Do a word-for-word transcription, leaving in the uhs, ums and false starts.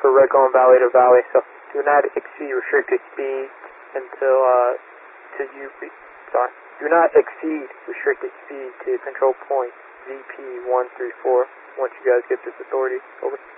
for red going valley to valley, so do not exceed restricted speed until, uh, to you, sorry, do not exceed restricted speed to control point Z P one three four once you guys get this authority. Over.